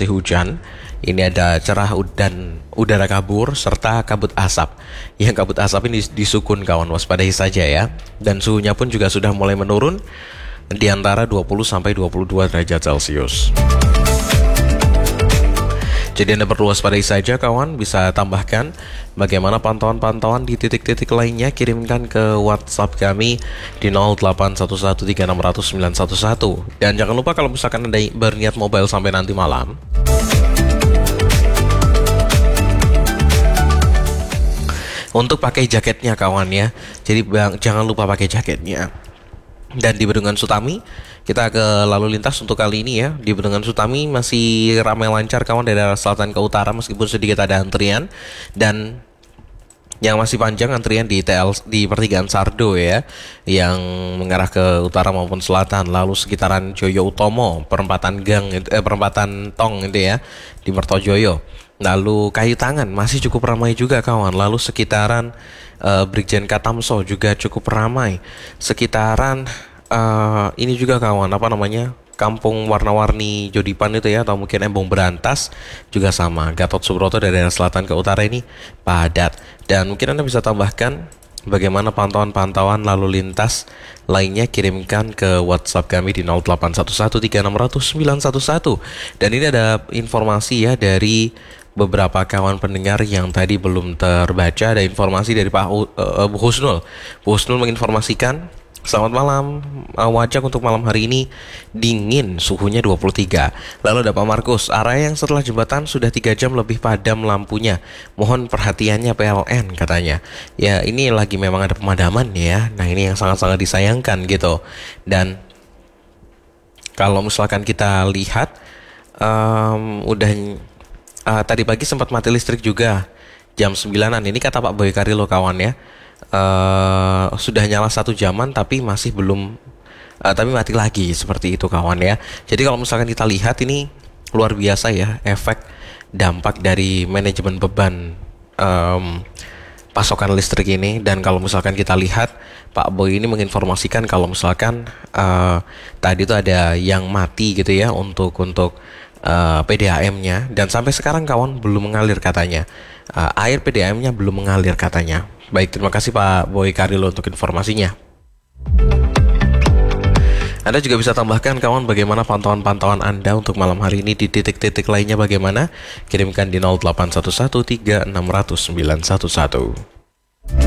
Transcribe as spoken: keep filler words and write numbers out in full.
masih hujan. Ini ada cerah dan udara kabur serta kabut asap. Yang kabut asap ini disukun kawan, waspadai saja ya. Dan suhunya pun juga sudah mulai menurun di antara dua puluh sampai dua puluh dua derajat Celcius. Jadi Anda perlu waspadai saja kawan, bisa tambahkan bagaimana pantauan-pantauan di titik-titik lainnya, kirimkan ke WhatsApp kami di nol delapan satu satu tiga enam nol nol sembilan satu satu. Dan jangan lupa kalau misalkan Anda berniat mobile sampai nanti malam, untuk pakai jaketnya kawan ya. Jadi bang, jangan lupa pakai jaketnya. Dan di Bendungan Sutami, kita ke lalu lintas untuk kali ini ya. Di Bendungan Sutami masih ramai lancar kawan dari arah selatan ke utara, meskipun sedikit ada antrian. Dan yang masih panjang antrian di T L di pertigaan Sardo ya, yang mengarah ke utara maupun selatan. Lalu sekitaran Joyo Utomo, perempatan gang eh, perempatan Tong itu ya, di Mertojoyo. Lalu Kayu Tangan masih cukup ramai juga kawan. Lalu sekitaran uh, Brigjen Katamso juga cukup ramai. Sekitaran uh, ini juga kawan, apa namanya, Kampung Warna-Warni Jodipan itu ya, atau mungkin Embong Berantas juga sama. Gatot Subroto dari daerah selatan ke utara ini padat. Dan mungkin Anda bisa tambahkan bagaimana pantauan-pantauan lalu lintas lainnya, kirimkan ke WhatsApp kami di nol delapan satu satu tiga enam nol nol sembilan satu satu. Dan ini ada informasi ya dari beberapa kawan pendengar yang tadi belum terbaca. Ada informasi dari Pak uh, Bu Husnul. Bu Husnul menginformasikan, selamat malam, uh, Wajak untuk malam hari ini dingin, suhunya dua puluh tiga. Lalu ada Pak Markus, area yang setelah jembatan sudah tiga jam lebih padam lampunya, mohon perhatiannya P L N katanya. Ya ini lagi memang ada pemadaman ya. Nah ini yang sangat-sangat disayangkan gitu. Dan kalau misalkan kita lihat, um, udah Uh, tadi pagi sempat mati listrik juga jam sembilanan. Ini kata Pak Boy Karilo kawan ya, uh, sudah nyala satu jaman tapi masih belum uh, tapi mati lagi, seperti itu kawan ya. Jadi kalau misalkan kita lihat, ini luar biasa ya efek dampak dari manajemen beban um, pasokan listrik ini. Dan kalau misalkan kita lihat, Pak Boy ini menginformasikan kalau misalkan uh, tadi itu ada yang mati gitu ya untuk untuk Uh, P D A M-nya, dan sampai sekarang kawan belum mengalir katanya. uh, Air P D A M-nya belum mengalir katanya. Baik, terima kasih Pak Boy Karilo untuk informasinya. Anda juga bisa tambahkan kawan bagaimana pantauan-pantauan Anda untuk malam hari ini di titik-titik lainnya bagaimana. Kirimkan di nol delapan satu satu tiga enam nol nol sembilan satu satu.